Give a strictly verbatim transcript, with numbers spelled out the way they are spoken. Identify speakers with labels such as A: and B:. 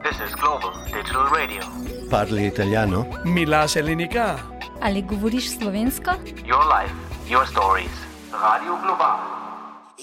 A: This is Global Digital Radio.
B: Parli italiano?
C: Mi lase linika.
D: Ali govoriš slovensko?
A: Your life, your stories. Radio Global.